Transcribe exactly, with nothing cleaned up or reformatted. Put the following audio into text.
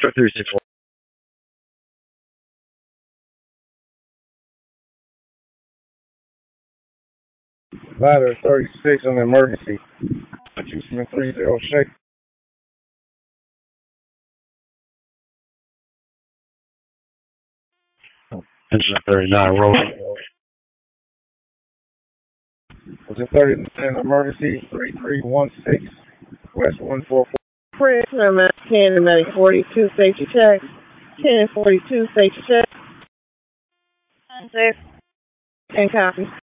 three six one. Ladder thirty-six on emergency. Houston three zero shake. Engine thirty-nine, rolling. Was it thirty percent emergency? three three one six West one four four. Press number ten and medic forty-two, safety check. ten and forty-two, safety check. And copy.